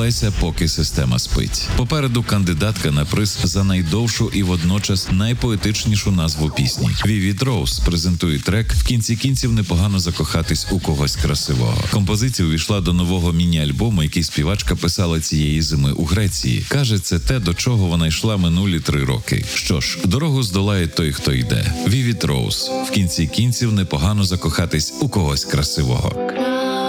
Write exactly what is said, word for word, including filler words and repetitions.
Прокидайся, поки система спить. Попереду кандидатка на приз за найдовшу і водночас найпоетичнішу назву пісні. Vivid Rose презентує трек «В кінці кінців непогано закохатись у когось красивого». Композиція увійшла до нового міні-альбому, який співачка писала цієї зими у Греції. Каже, це те, до чого вона йшла минулі три роки. Що ж, дорогу здолає той, хто йде. Vivid Rose. В кінці кінців непогано закохатись у когось красивого.